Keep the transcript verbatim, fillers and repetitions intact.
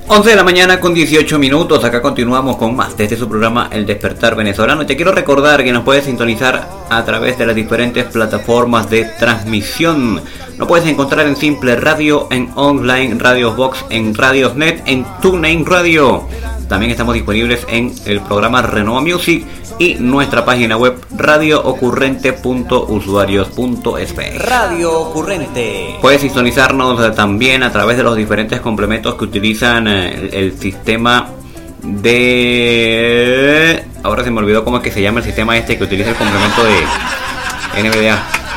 once de la mañana con dieciocho minutos, acá continuamos con más de este su programa El Despertar Venezolano. Y te quiero recordar que nos puedes sintonizar a través de las diferentes plataformas de transmisión. Nos puedes encontrar en Simple Radio, en Online Radio Box, en Radiosnet, en TuneIn Radio. También estamos disponibles en el programa Renova Music y nuestra página web radio ocurrente punto usuarios punto es pe. Radio Ocurrente. Puedes sintonizarnos también a través de los diferentes complementos que utilizan el, el sistema de... Ahora se me olvidó cómo es que se llama el sistema este que utiliza el complemento de N V D A.